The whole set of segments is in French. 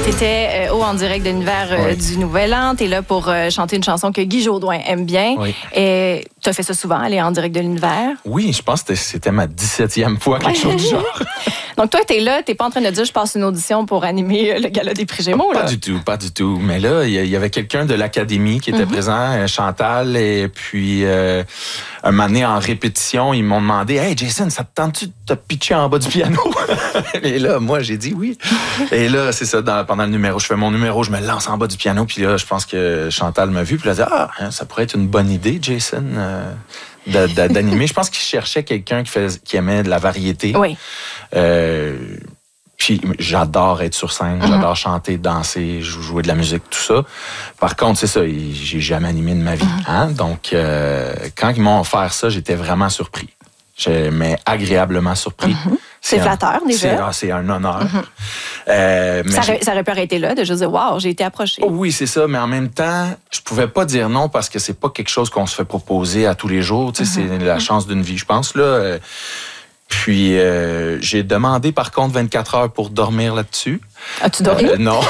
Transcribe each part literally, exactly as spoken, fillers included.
T'étais euh, au En direct de l'univers euh, oui. du Nouvel An. T'es là pour euh, chanter une chanson que Guy Jodoin aime bien. Oui. Et t'as fait ça souvent, aller En direct de l'univers. Oui, je pense que c'était ma dix-septième fois, quelque chose du genre. Donc toi, t'es là, t'es pas en train de dire je passe une audition pour animer le gala des prix Gémeaux. Pas Là. du tout, pas du tout. Mais là, il y avait quelqu'un de l'académie qui était mm-hmm. présent, Chantal, et puis euh, un moment donné, en répétition, ils m'ont demandé « Hey Jason, ça te tente-tu de te pitcher en bas du piano? » Et là, moi, j'ai dit oui. Et là, c'est ça, dans, pendant le numéro, je fais mon numéro, je me lance en bas du piano, puis là, je pense que Chantal m'a vu, puis elle a dit « Ah, hein, ça pourrait être une bonne idée, Jason. Euh, » De, de, d'animer. Je pense qu'il cherchait quelqu'un qui, fait, qui aimait de la variété. Oui. Euh, puis j'adore être sur scène, mm-hmm. j'adore chanter, danser, jouer de la musique, tout ça. Par contre, c'est ça, j'ai jamais animé de ma vie. Mm-hmm. Hein? Donc, euh, quand ils m'ont offert ça, j'étais vraiment surpris. Mais agréablement surpris. Mm-hmm. C'est, c'est flatteur, un, déjà. C'est, c'est un honneur. Mm-hmm. Euh, mais ça, aurait, ça aurait pu arrêter là, de juste dire « Wow, j'ai été approché. » Oh oui, c'est ça, mais en même temps, je pouvais pas dire non parce que c'est pas quelque chose qu'on se fait proposer à tous les jours. Tu sais, mm-hmm. C'est la chance d'une vie, je pense. Là. Puis, euh, j'ai demandé, par contre, vingt-quatre heures pour dormir là-dessus. As-tu dormi? Euh, non.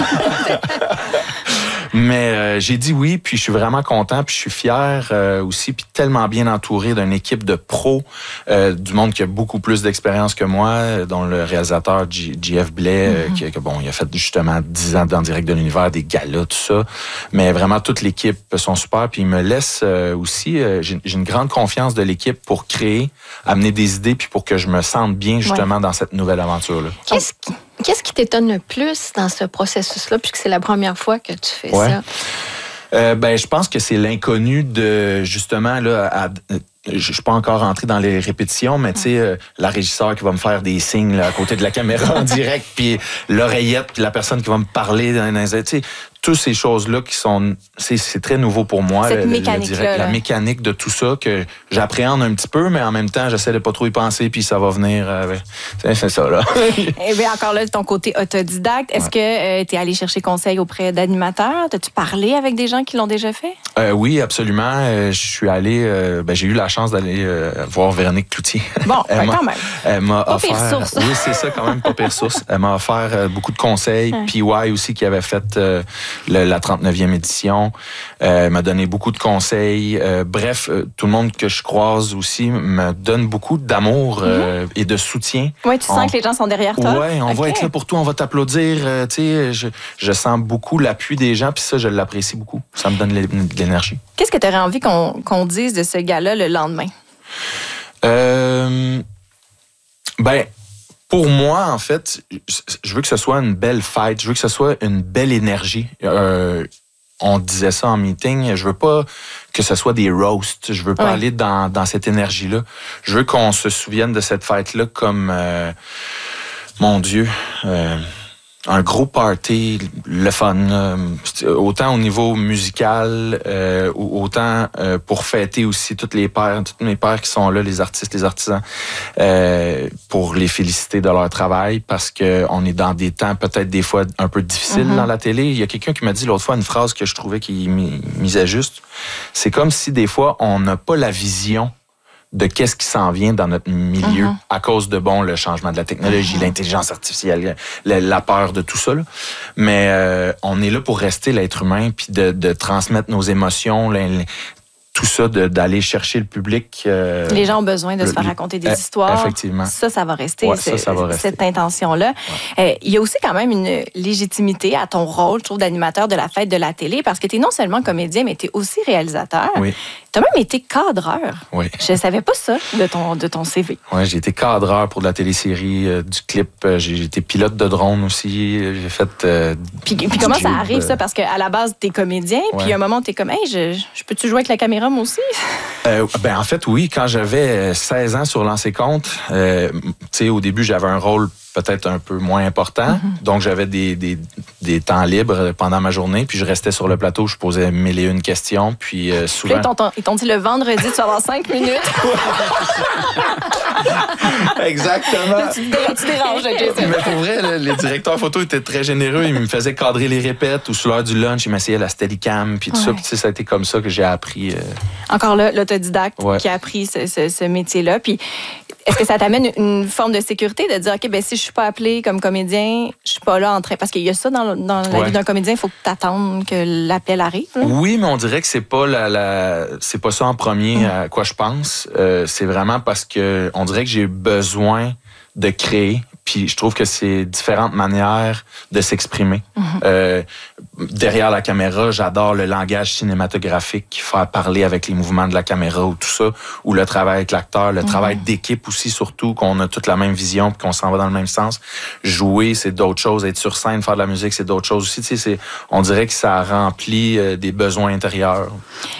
Mais euh, j'ai dit oui, puis je suis vraiment content, puis je suis fier euh, aussi, puis tellement bien entouré d'une équipe de pros, euh, du monde qui a beaucoup plus d'expérience que moi, dont le réalisateur J F Blais, mm-hmm. euh, qui, qui bon, il a fait justement dix ans d'En direct de l'univers, des galas, tout ça. Mais vraiment, toute l'équipe sont super, puis ils me laissent euh, aussi, euh, j'ai, j'ai une grande confiance de l'équipe pour créer, amener des idées, puis pour que je me sente bien justement ouais. dans cette nouvelle aventure-là. Qu'est-ce qui... Qu'est-ce qui t'étonne le plus dans ce processus-là, puisque c'est la première fois que tu fais ouais. ça? Euh, ben, je pense que c'est l'inconnu de, justement, là, à, je suis pas encore rentré dans les répétitions, mais tu sais, euh, la régisseur qui va me faire des signes là, à côté de la caméra en direct, puis l'oreillette, puis la personne qui va me parler dans les, tu sais, toutes ces choses-là qui sont, c'est, c'est très nouveau pour moi. Cette le, mécanique le direct, la mécanique de tout ça que j'appréhende un petit peu, mais en même temps, j'essaie de pas trop y penser, puis ça va venir. Euh, c'est, c'est ça là. Et bien encore là, ton côté autodidacte. Est-ce ouais. que euh, tu es allé chercher conseil auprès d'animateurs? T'as-tu parlé avec des gens qui l'ont déjà fait? Euh, oui, absolument. Euh, je suis allé, euh, ben, j'ai eu la chance d'aller euh, voir Véronique Cloutier. Bon, ben, quand même. Elle m'a pas offert. Pire source. Oui, c'est ça, quand même, pas pire source. Elle m'a offert euh, beaucoup de conseils. Ouais. P Y aussi, qui avait fait euh, le, la trente-neuvième édition, euh, m'a donné beaucoup de conseils. Euh, bref, euh, tout le monde que je croise aussi me donne beaucoup d'amour euh, mm-hmm. et de soutien. Oui, tu on... sens que les gens sont derrière toi. Oui, on okay. va être là pour toi, on va t'applaudir. Euh, tu sais, je, je sens beaucoup l'appui des gens, puis ça, je l'apprécie beaucoup. Ça me donne de l'énergie. Qu'est-ce que tu aurais envie qu'on, qu'on dise de ce gars-là le lendemain? Euh, ben, pour moi, en fait, je veux que ce soit une belle fête. Je veux que ce soit une belle énergie. Euh, on disait ça en meeting. Je veux pas que ce soit des roasts. Je veux pas ouais. aller dans, dans cette énergie-là. Je veux qu'on se souvienne de cette fête-là comme, euh, mon Dieu, euh, un gros party, le fun, euh, autant au niveau musical, euh, autant euh, pour fêter aussi toutes les pères, tous mes pères qui sont là, les artistes, les artisans, euh, pour les féliciter de leur travail, parce que on est dans des temps peut-être des fois un peu difficiles mm-hmm. dans la télé. Il y a quelqu'un qui m'a dit l'autre fois une phrase que je trouvais qui misait juste. C'est comme si des fois on n'a pas la vision de qu'est-ce qui s'en vient dans notre milieu uh-huh. à cause de, bon, le changement de la technologie, uh-huh. l'intelligence artificielle, la, la peur de tout ça. Là. Mais euh, on est là pour rester l'être humain puis de, de transmettre nos émotions, les, les, tout ça, de, d'aller chercher le public. Euh, les gens ont besoin de le, se faire raconter des euh, histoires. Effectivement. Ça, ça va rester, ouais, ça, ça va rester. Cette intention-là. Ouais. Euh, il y a aussi quand même une légitimité à ton rôle, je trouve, d'animateur de la fête de la télé, parce que tu es non seulement comédien, mais tu es aussi réalisateur. Oui. Tu as même été cadreur. Oui. Je ne savais pas ça de ton, de ton C V. Oui, j'ai été cadreur pour de la télésérie, euh, du clip. Euh, j'ai, j'ai été pilote de drone aussi. J'ai fait... Euh, puis, puis comment ça arrive, ça? Parce qu'à la base, tu es comédien, ouais. puis à un moment, tu es comme, hey, je, je peux-tu jouer avec la caméra, moi aussi? Euh, ben, en fait, oui. Quand j'avais seize ans sur Lancez Compte, euh, tu sais, au début, j'avais un rôle peut-être un peu moins important. Mm-hmm. Donc, j'avais des, des, des temps libres pendant ma journée. Puis, je restais sur le plateau. Je posais mille et une questions. Puis, euh, souvent... Puis là, ils, t'ont, ils t'ont dit le vendredi, tu vas avoir cinq minutes. Exactement. Là, tu, tu déranges, Jason. Mais pour vrai, là, les directeurs photo étaient très généreux. Ils me faisaient cadrer les répètes ou sur l'heure du lunch, ils m'essayaient la Steadicam. Puis tout ouais. ça. Puis, tu sais, ça a été comme ça que j'ai appris. Euh... Encore là, l'autodidacte ouais. qui a appris ce, ce, ce métier-là. Puis, Est-ce que ça t'amène une forme de sécurité de dire, OK, ben si je suis pas appelé comme comédien, je suis pas là en train... Parce qu'il y a ça dans, dans la Ouais. vie d'un comédien, il faut que tu attendes que l'appel arrive. Là. Oui, mais on dirait que c'est pas la, la c'est pas ça en premier Mm. à quoi je pense. Euh, c'est vraiment parce que on dirait que j'ai besoin de créer. Puis je trouve que c'est différentes manières de s'exprimer. Mm-hmm. Euh, derrière la caméra, j'adore le langage cinématographique, faire parler avec les mouvements de la caméra ou tout ça, ou le travail avec l'acteur, le mm-hmm. travail d'équipe aussi, surtout, qu'on a toute la même vision puis qu'on s'en va dans le même sens. Jouer, c'est d'autres choses. Être sur scène, faire de la musique, c'est d'autres choses aussi. Tu sais, c'est, on dirait que ça remplit euh, des besoins intérieurs.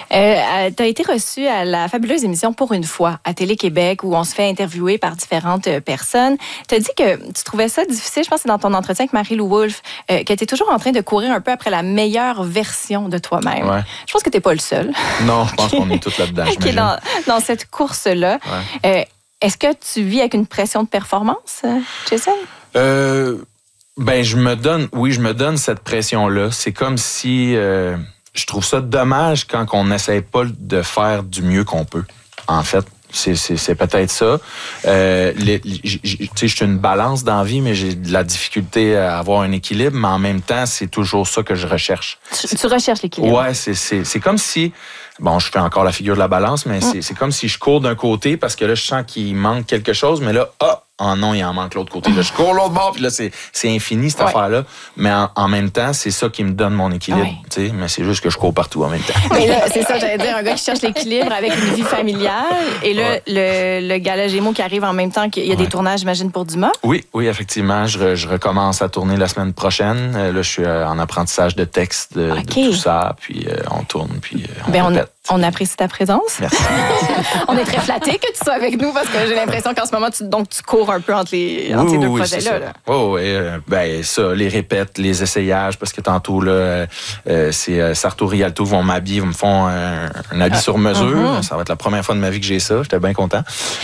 Euh, tu as été reçu à la fabuleuse émission Pour une fois à Télé-Québec où on se fait interviewer par différentes personnes. Tu as dit que tu trouvais ça difficile, je pense que c'est dans ton entretien avec Marie-Lou Wolfe, euh, que tu es toujours en train de courir un peu après la meilleure version de toi-même. Ouais. Je pense que tu n'es pas le seul. Non, je pense qu'on est tous là-dedans. Qui est dans, dans cette course-là. Ouais. Euh, est-ce que tu vis avec une pression de performance, Jason? Euh, ben, je me donne, oui, je me donne cette pression-là. C'est comme si... Euh, je trouve ça dommage quand on n'essaie pas de faire du mieux qu'on peut, en fait. C'est, c'est, c'est peut-être ça. Euh, les, j, j, tu sais, je suis une balance dans la vie, mais j'ai de la difficulté à avoir un équilibre, mais en même temps, c'est toujours ça que je recherche. Tu, tu recherches l'équilibre? Ouais, c'est, c'est, c'est comme si... Bon, je fais encore la figure de la balance, mais mm. c'est, c'est comme si je cours d'un côté parce que là, je sens qu'il manque quelque chose, mais là, ah, oh non, il en manque l'autre côté. Là, je cours l'autre bord, puis là, c'est, c'est infini, cette ouais. affaire-là. Mais en, en même temps, c'est ça qui me donne mon équilibre. Ouais. Tu sais, mais c'est juste que je cours partout en même temps. Mais là, c'est ça, j'allais dire, un gars qui cherche l'équilibre avec une vie familiale. Et là, ouais. le, le gala Gémeaux qui arrive en même temps qu'il y a ouais. des tournages, j'imagine, pour Dumas. Oui, oui, effectivement. Je, re, je recommence à tourner la semaine prochaine. Là, je suis en apprentissage de texte, de, okay. de tout ça. Puis euh, on tourne, puis euh, on ben, répète. On apprécie ta présence. Merci. On est très flattés que tu sois avec nous parce que j'ai l'impression qu'en ce moment, tu, donc, tu cours un peu entre, les, entre oui, ces deux oui, projets-là. Là. Oh, oui, euh, ben ça, les répètes, les essayages, parce que tantôt, là, euh, c'est euh, Sarto Rialto vont m'habiller, me font un, un habit ah, sur mesure. Uh-huh. Ça va être la première fois de ma vie que j'ai ça. J'étais bien content.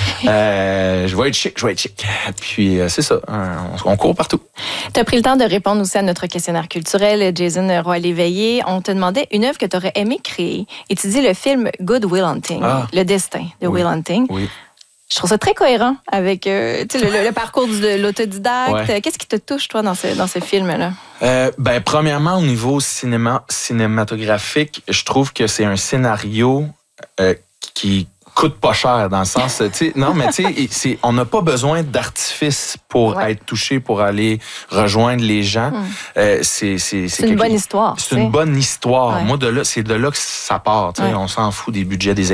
euh, je vais être chic, je vais être chic. Puis euh, c'est ça, on, on court partout. Tu as pris le temps de répondre aussi à notre questionnaire culturel, Jason Roy-Léveillé. On te demandait une œuvre que tu aurais aimé créer. Et tu dis le film Good Will Hunting, ah. Le destin de oui. Will Hunting. Oui. Je trouve ça très cohérent avec euh, le, le, le parcours de l'autodidacte. Ouais. Qu'est-ce qui te touche, toi, dans ce, dans ce film-là? Euh, ben, premièrement, au niveau cinéma, cinématographique, je trouve que c'est un scénario euh, qui coûte pas cher, dans le sens, tu sais, non, mais tu sais, on n'a pas besoin d'artifice pour ouais. être touché, pour aller rejoindre les gens. Hum. Euh, c'est, c'est, c'est, c'est une bonne histoire. C'est t'sais. une bonne histoire. Ouais. Moi, de là, c'est de là que ça part. Ouais. On s'en fout des budgets des